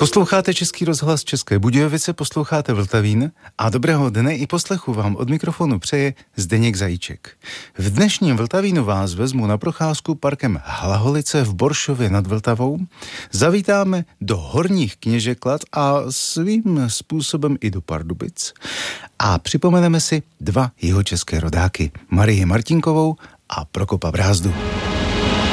Posloucháte Český rozhlas České Budějovice, posloucháte Vltavín a dobrého dne i poslechu vám od mikrofonu přeje Zdeněk Zajíček. V dnešním Vltavínu vás vezmu na procházku parkem Hlaholice v Boršově nad Vltavou. Zavítáme do Horních Kněžeklad a svým způsobem i do Pardubic. A připomeneme si dva jihočeské rodáky, Marii Martinkovou a Prokopa Brázdu.